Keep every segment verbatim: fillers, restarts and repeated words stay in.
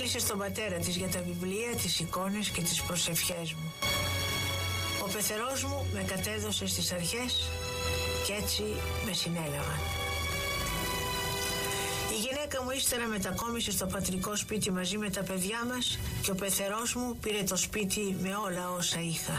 Μίλησε στον πατέρα της για τα βιβλία, τις εικόνες και τις προσευχές μου. Ο πεθερός μου με κατέδωσε στις αρχές και έτσι με συνέλαβαν. Η γυναίκα μου ύστερα μετακόμισε στο πατρικό σπίτι μαζί με τα παιδιά μας και ο πεθερός μου πήρε το σπίτι με όλα όσα είχα.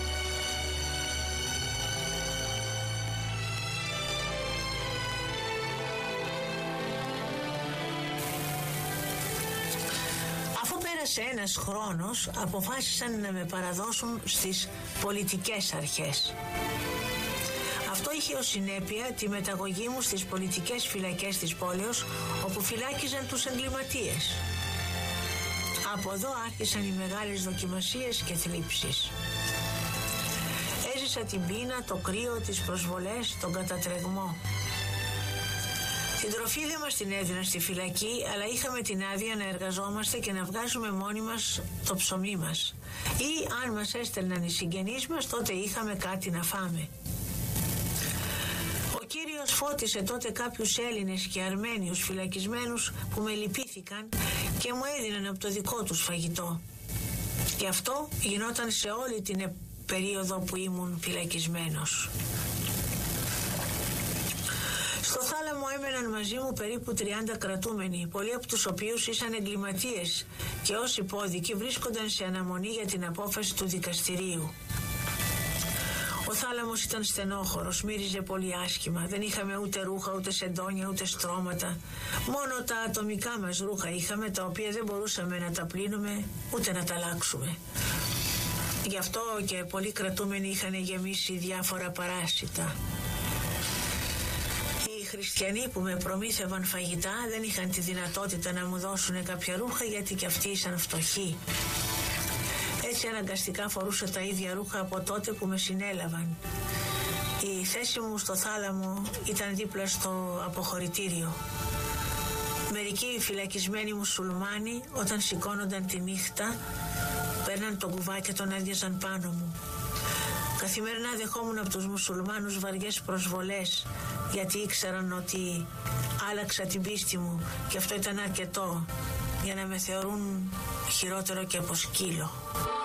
Αφού πέρασε ένας χρόνος, αποφάσισαν να με παραδώσουν στις πολιτικές αρχές. Αυτό είχε ως συνέπεια τη μεταγωγή μου στις πολιτικές φυλακές της πόλεως, όπου φυλάκιζαν τους εγκληματίες. Από εδώ άρχισαν οι μεγάλες δοκιμασίες και θλίψεις. Έζησα την πείνα, το κρύο, τις προσβολές, τον κατατρεγμό. Την τροφή δεν μας την έδιναν στη φυλακή, αλλά είχαμε την άδεια να εργαζόμαστε και να βγάζουμε μόνοι μας το ψωμί μας. Ή αν μας έστελναν οι συγγενείς μας, τότε είχαμε κάτι να φάμε. Ο Κύριος φώτισε τότε κάποιους Έλληνες και Αρμένιους φυλακισμένους που με λυπήθηκαν και μου έδιναν από το δικό τους φαγητό. Και αυτό γινόταν σε όλη την περίοδο που ήμουν φυλακισμένος. Στο θάλαμο έμεναν μαζί μου περίπου τριάντα κρατούμενοι, πολλοί από τους οποίους ήσαν εγκληματίες και ως υπόδικοι βρίσκονταν σε αναμονή για την απόφαση του δικαστηρίου. Ο θάλαμος ήταν στενόχωρος, μύριζε πολύ άσχημα. Δεν είχαμε ούτε ρούχα, ούτε σεντόνια, ούτε στρώματα. Μόνο τα ατομικά μας ρούχα είχαμε, τα οποία δεν μπορούσαμε να τα πλύνουμε, ούτε να τα αλλάξουμε. Γι' αυτό και πολλοί κρατούμενοι είχαν γεμίσει διάφορα παράσιτα. Οι χριστιανοί που με προμήθευαν φαγητά δεν είχαν τη δυνατότητα να μου δώσουν κάποια ρούχα, γιατί και αυτοί ήσαν φτωχοί. Έτσι αναγκαστικά φορούσα τα ίδια ρούχα από τότε που με συνέλαβαν. Η θέση μου στο θάλαμο ήταν δίπλα στο αποχωρητήριο. Μερικοί φυλακισμένοι μουσουλμάνοι, όταν σηκώνονταν τη νύχτα, παίρναν το κουβά και τον άδειαζαν πάνω μου. Καθημερινά δεχόμουν από τους μουσουλμάνους βαριές προσβολές, γιατί ήξεραν ότι άλλαξα την πίστη μου και αυτό ήταν αρκετό για να με θεωρούν χειρότερο και από σκύλο.